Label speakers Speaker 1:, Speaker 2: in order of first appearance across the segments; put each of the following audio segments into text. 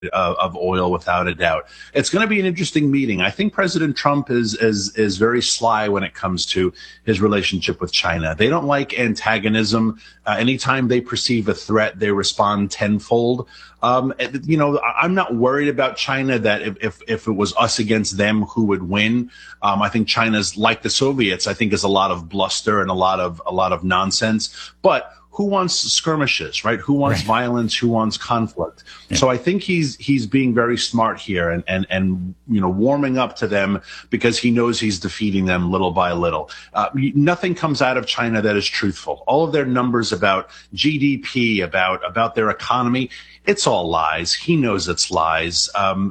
Speaker 1: of oil, without a doubt. It's going to be an interesting meeting. I think President Trump is very sly when it comes to his relationship with China. They don't like antagonism. Anytime they perceive a threat, they respond tenfold. I'm not worried about China that if it was us against them, who would win. I think China's like the Soviets. I think is a lot of bluster and a lot of nonsense. But who wants skirmishes, right? Who wants violence? Who wants conflict? Yeah. So I think he's being very smart here and warming up to them because he knows he's defeating them little by little. Nothing comes out of China that is truthful. All of their numbers about GDP, about their economy, it's all lies. He knows it's lies.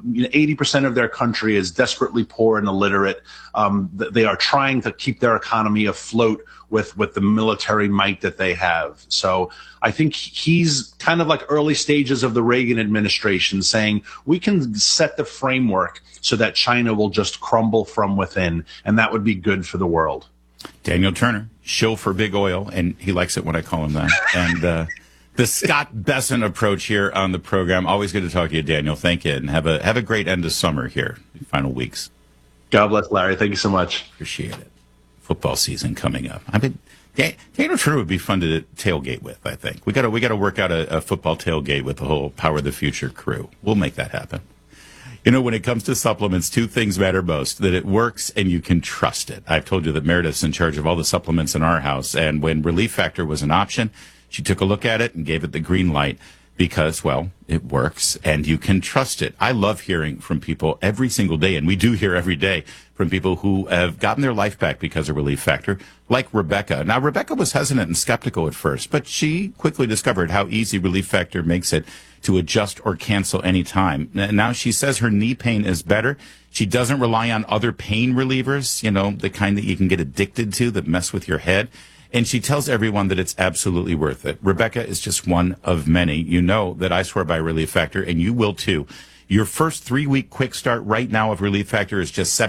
Speaker 1: 80% of their country is desperately poor and illiterate. They are trying to keep their economy afloat with the military might that they have. So I think he's kind of like early stages of the Reagan administration saying we can set the framework so that China will just crumble from within, and that would be good for the world.
Speaker 2: Daniel Turner, shill for big oil, and he likes it when I call him that. And the Scott Besson approach here on the program. Always good to talk to you, Daniel. Thank you, and have a great end of summer here, final weeks.
Speaker 1: God bless, Larry. Thank you so much.
Speaker 2: Appreciate it. Football season coming up. Daniel Turner would be fun to tailgate with, I think. We got to work out a football tailgate with the whole Power of the Future crew. We'll make that happen. When it comes to supplements, two things matter most: that it works and you can trust it. I've told you that Meredith's in charge of all the supplements in our house, and when Relief Factor was an option, she took a look at it and gave it the green light because, well, it works and you can trust it. I love hearing from people every single day, and we do hear every day from people who have gotten their life back because of Relief Factor, like Rebecca. Now, Rebecca was hesitant and skeptical at first, but she quickly discovered how easy Relief Factor makes it to adjust or cancel any time. Now she says her knee pain is better. She doesn't rely on other pain relievers, the kind that you can get addicted to that mess with your head. And she tells everyone that it's absolutely worth it. Rebecca is just one of many. You know that I swear by Relief Factor, and you will too. Your first 3-week quick start right now of Relief Factor is just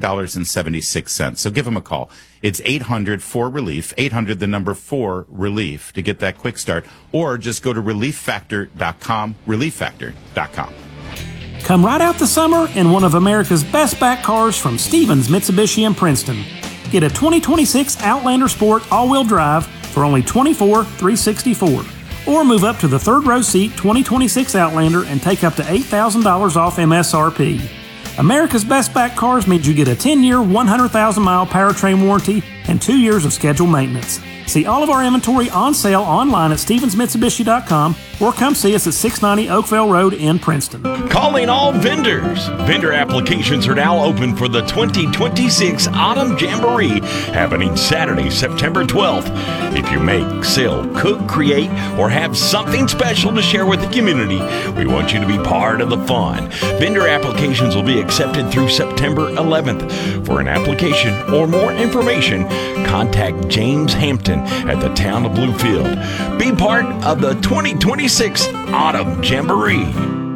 Speaker 2: $17.76. So give them a call. It's 800-4-RELIEF, 800-4-RELIEF to get that quick start. Or just go to relieffactor.com, relieffactor.com.
Speaker 3: Come right out the summer in one of America's best back cars from Stevens Mitsubishi in Princeton. Get a 2026 Outlander Sport all-wheel drive for only $24,364. Or move up to the third row seat 2026 Outlander and take up to $8,000 off MSRP. America's Best Back Cars means you get a 10-year, 100,000-mile powertrain warranty and 2 years of scheduled maintenance. See all of our inventory on sale online at StevensMitsubishi.com or come see us at 690 Oakville Road in Princeton.
Speaker 4: Calling all vendors. Vendor applications are now open for the 2026 Autumn Jamboree happening Saturday, September 12th. If you make, sell, cook, create, or have something special to share with the community, we want you to be part of the fun. Vendor applications will be accepted through September 11th. For an application or more information, contact James Hampton at the town of Bluefield. Be part of the 2026 Autumn Jamboree.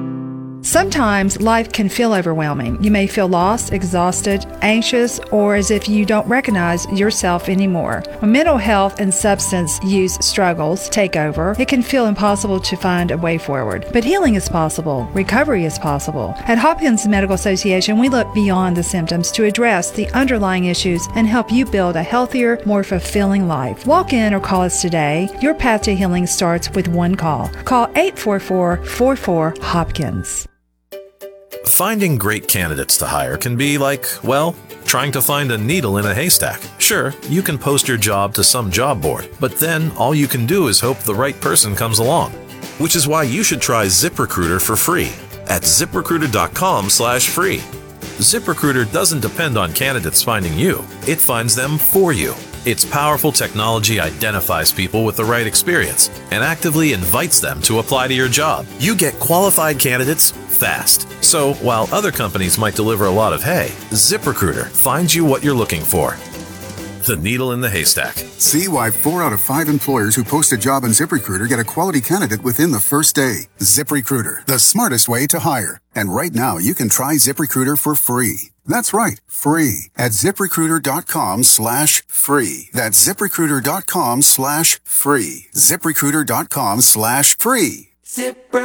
Speaker 5: Sometimes life can feel overwhelming. You may feel lost, exhausted, anxious, or as if you don't recognize yourself anymore. When mental health and substance use struggles take over, it can feel impossible to find a way forward. But healing is possible. Recovery is possible. At Hopkins Medical Association, we look beyond the symptoms to address the underlying issues and help you build a healthier, more fulfilling life. Walk in or call us today. Your path to healing starts with one call. Call 844-44-HOPKINS.
Speaker 6: Finding great candidates to hire can be like, well, trying to find a needle in a haystack. Sure, you can post your job to some job board, but then all you can do is hope the right person comes along. Which is why you should try ZipRecruiter for free at ZipRecruiter.com/free. ZipRecruiter doesn't depend on candidates finding you. It finds them for you. Its powerful technology identifies people with the right experience and actively invites them to apply to your job. You get qualified candidates fast. So while other companies might deliver a lot of hay, ZipRecruiter finds you what you're looking for. The needle in the haystack.
Speaker 7: See why 4 out of 5 employers who post a job on ZipRecruiter get a quality candidate within the first day. ZipRecruiter, the smartest way to hire. And right now, you can try ZipRecruiter for free. That's right, free at ZipRecruiter.com/free. That's ZipRecruiter.com/free. ZipRecruiter.com/free.